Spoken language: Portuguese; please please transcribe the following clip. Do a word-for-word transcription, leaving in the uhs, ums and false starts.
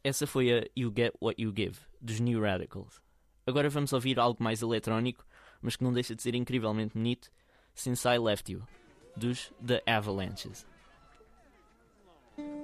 Essa foi a You Get What You Give, dos New Radicals. Agora vamos ouvir algo mais eletrónico, mas que não deixa de ser incrivelmente bonito, Since I Left You, dos The Avalanches.